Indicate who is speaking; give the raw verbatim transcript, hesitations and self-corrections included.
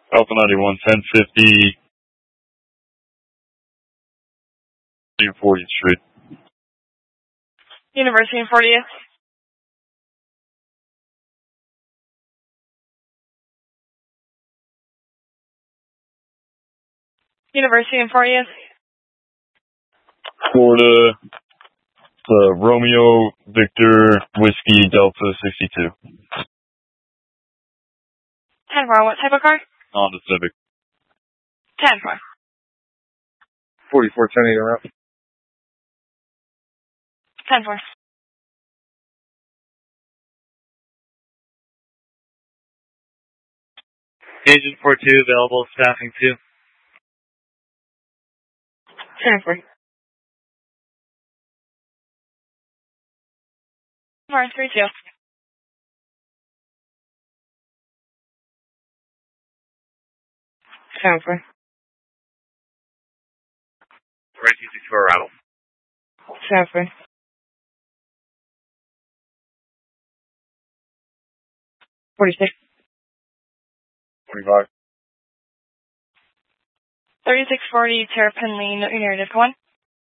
Speaker 1: Alpha ninety-one, ten fifty, fortieth Street.
Speaker 2: University and fortieth. University and fortieth.
Speaker 1: Florida, uh, Romeo, Victor, Whiskey, Delta, sixty-two.
Speaker 2: ten four, what type of car?
Speaker 1: Honda Civic.
Speaker 2: ten four.
Speaker 3: forty-four ten eight around.
Speaker 2: ten four.
Speaker 4: Agent four two available, staffing two.
Speaker 2: ten four. four three two. ten four.
Speaker 4: Right two six four rattle.
Speaker 2: ten four. forty-six.
Speaker 3: twenty-five.
Speaker 2: thirty-six forty Terrapin Lane, United one.